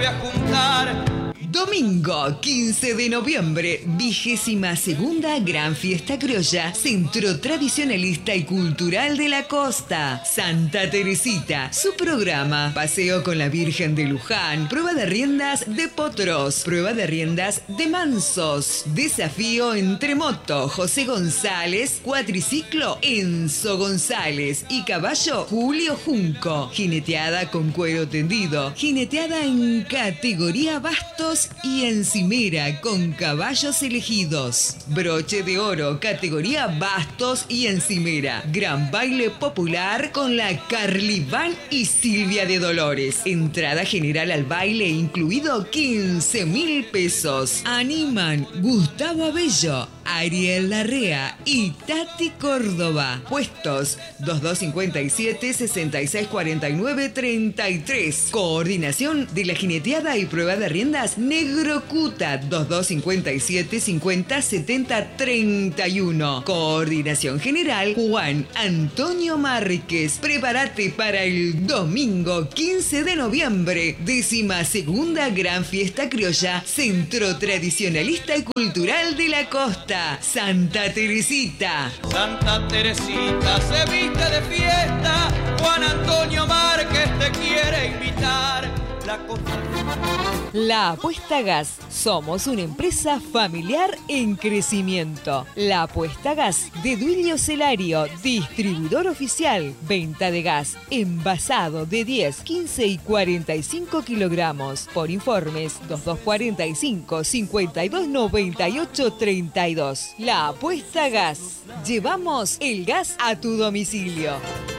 a juntar. Domingo 15 de noviembre, 22ª Gran Fiesta Criolla, Centro Tradicionalista y Cultural de la Costa. Santa Teresita, su programa: paseo con la Virgen de Luján, prueba de riendas de potros, prueba de riendas de mansos, desafío entre moto José González, cuatriciclo Enzo González y caballo Julio Junco, jineteada con cuero tendido, jineteada en categoría bastos y encimera con caballos elegidos, broche de oro categoría bastos y encimera, gran baile popular con la Carliván y Silvia de Dolores, entrada general al baile incluido 15.000 pesos. Animan Gustavo Abello, Ariel Larrea y Tati Córdoba. Puestos 2257 6649 33. Coordinación de la jineteada y prueba de riendas Negro Cuta 2257 50 70 31. Coordinación general Juan Antonio Márquez. Prepárate para el domingo 15 de noviembre, 12ª Gran Fiesta Criolla, Centro Tradicionalista y Cultural de la Costa. Santa Teresita. Santa Teresita se viste de fiesta, Juan Antonio Márquez te quiere invitar. La Apuesta Gas. Somos una empresa familiar en crecimiento. La Apuesta Gas de Duilio Celario, distribuidor oficial. Venta de gas envasado de 10, 15 y 45 kilogramos. Por informes 2245 52 98 32. La Apuesta Gas. Llevamos el gas a tu domicilio.